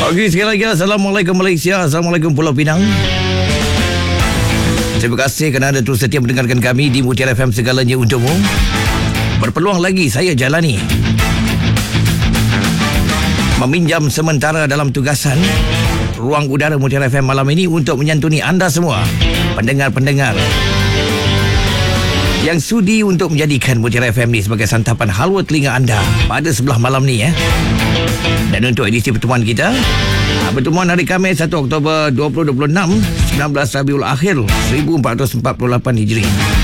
Okey, sekali lagi Assalamualaikum Malaysia, Assalamualaikum Pulau Pinang. Terima kasih kerana anda terus setia mendengarkan kami di Mutiara FM, segalanya untukmu. Berpeluang lagi saya jalani meminjam sementara dalam tugasan ruang udara Mutiara FM malam ini untuk menyantuni anda semua, pendengar-pendengar yang sudi untuk menjadikan Mutiara FM ni sebagai santapan halwa telinga anda pada sebelah malam ni Dan untuk edisi pertemuan kita, pertemuan hari Khamis 1 Oktober 2026, 19 Rabiul Akhir 1448 Hijri.